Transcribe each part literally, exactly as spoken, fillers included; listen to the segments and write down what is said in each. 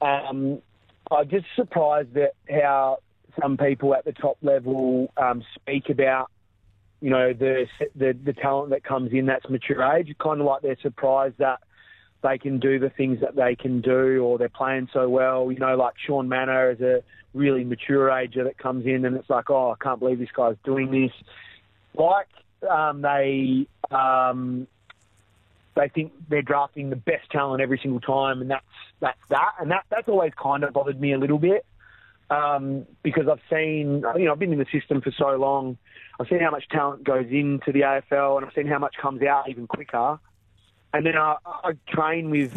um, I'm just surprised at how some people at the top level um, speak about, you know, the, the the talent that comes in that's mature age. It's kind of like they're surprised that they can do the things that they can do, or they're playing so well. You know, like Sean Manor is a really mature ager that comes in, and it's like, oh, I can't believe this guy's doing this. Like um, they um, they think they're drafting the best talent every single time, and that's that's that. And that that's always kind of bothered me a little bit um, because I've seen, you know, I've been in the system for so long. I've seen how much talent goes into the A F L, and I've seen how much comes out even quicker. And then I, I train with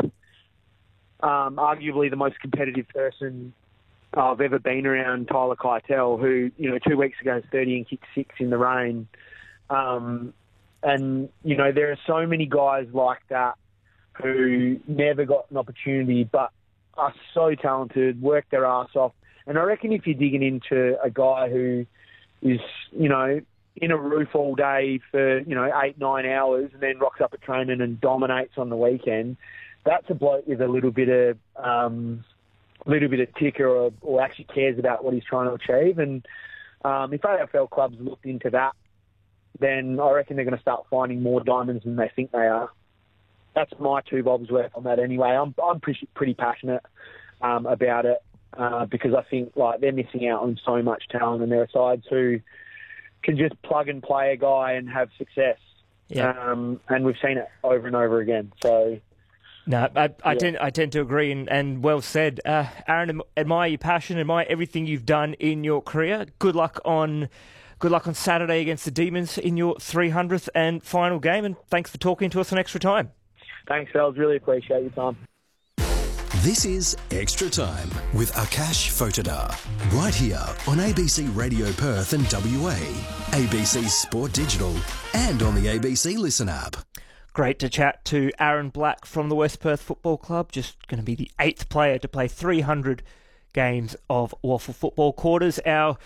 um, arguably the most competitive person I've ever been around, Tyler Keitel, who, you know, two weeks ago was thirty and kicked six in the rain. Um, and, you know, there are so many guys like that who never got an opportunity but are so talented, work their ass off. And I reckon if you're digging into a guy who is, you know, in a roof all day for, you know, eight, nine hours and then rocks up at training and dominates on the weekend, that's a bloke with a little bit of um, little bit of ticker or, or actually cares about what he's trying to achieve. And um, if A F L clubs looked into that, then I reckon they're going to start finding more diamonds than they think they are. That's my two bobs worth on that anyway. I'm I'm pretty, pretty passionate um, about it uh, because I think like they're missing out on so much talent, and there are sides who can just plug and play a guy and have success. Yeah. Um, and we've seen it over and over again. So, no, I, I yeah. tend I tend to agree, and, and well said. Uh, Aaron, admire your passion, admire everything you've done in your career. Good luck on good luck on Saturday against the Demons in your three hundredth and final game, and thanks for talking to us on Extra Time. Thanks, fellas. Really appreciate your time. This is Extra Time with Akash Photodar, right here on A B C Radio Perth and W A, A B C Sport Digital, and on the A B C Listen app. Great to chat to Aaron Black from the West Perth Football Club, just going to be the eighth player to play three hundred games of Waffle Football Quarters. Our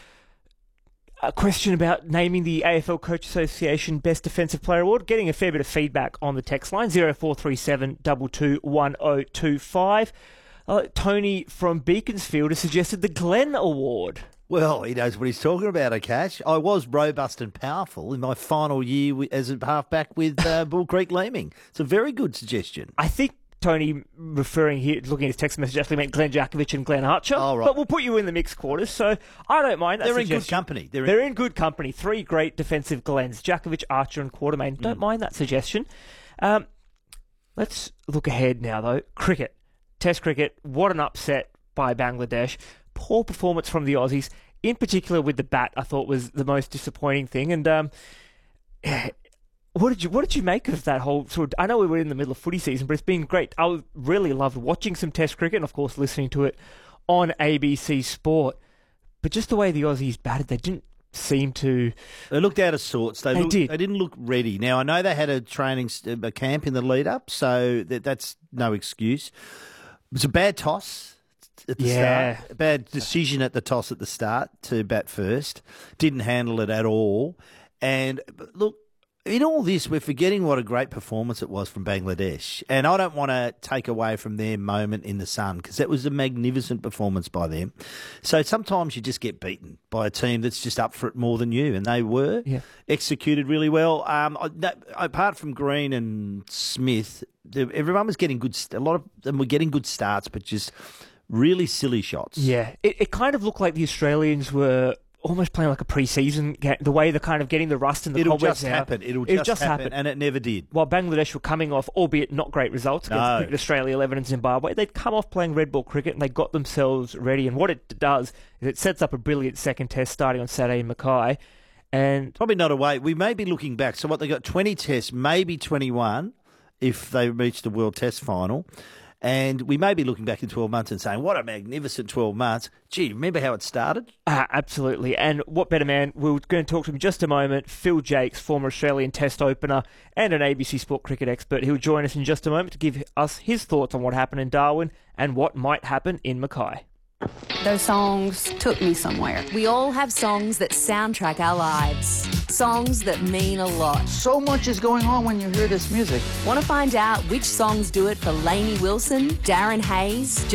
a question about naming the A F L Coach Association Best Defensive Player Award, getting a fair bit of feedback on the text line, zero four three seven two two one zero two five. Uh, Tony from Beaconsfield has suggested the Glenn Award. Well, he knows what he's talking about, Akash. I was robust and powerful in my final year as a halfback with uh, Bull Creek Leeming. It's a very good suggestion. I think Tony, referring here, looking at his text message, actually meant Glenn Jakovich and Glenn Archer. Oh, right. But we'll put you in the mixed quarters, so I don't mind that They're suggestion. in good company. They're in, They're in good company. Three great defensive Glens, Jakovich, Archer and Quartermain. Don't mm. mind that suggestion. Um, let's look ahead now, though. Cricket. Test cricket. What an upset by Bangladesh. Poor performance from the Aussies, in particular with the bat, I thought was the most disappointing thing. And um, what did you what did you make of that whole sort of, I know we were in the middle of footy season, but it's been great. I really loved watching some Test cricket and, of course, listening to it on A B C Sport. But just the way the Aussies batted, they didn't seem to... They looked out of sorts. They, they looked, did. They didn't look ready. Now, I know they had a training a camp in the lead-up, so that, that's no excuse. It was a bad toss at the yeah. start. A bad decision at the toss at the start to bat first. Didn't handle it at all. And, look, in all this, we're forgetting what a great performance it was from Bangladesh. And I don't want to take away from their moment in the sun, because that was a magnificent performance by them. So sometimes you just get beaten by a team that's just up for it more than you, and they were. Yeah. Executed really well. Um, that, apart from Green and Smith, everyone was getting good. A lot of them were getting good starts, but just really silly shots. Yeah, it, it kind of looked like the Australians were almost playing like a pre-season game, the way they're kind of getting the rust and the It'll cobwebs just out. happen. It'll, It'll just, just happen, happen. and it never did. While Bangladesh were coming off, albeit not great results against No. Cricket Australia eleven and Zimbabwe, they'd come off playing red ball cricket and they got themselves ready. And what it does is it sets up a brilliant second test starting on Saturday in Mackay. And probably not away. We may be looking back. So what, they got twenty tests, maybe twenty-one if they reach the World Test Final. And we may be looking back in twelve months and saying, what a magnificent twelve months. Gee, remember how it started? Uh, absolutely. And what better man? We're going to talk to him in just a moment. Phil Jakes, former Australian Test opener and an A B C Sport cricket expert. He'll join us in just a moment to give us his thoughts on what happened in Darwin and what might happen in Mackay. Those songs took me somewhere. We all have songs that soundtrack our lives. Songs that mean a lot. So much is going on when you hear this music. Want to find out which songs do it for Lainey Wilson, Darren Hayes,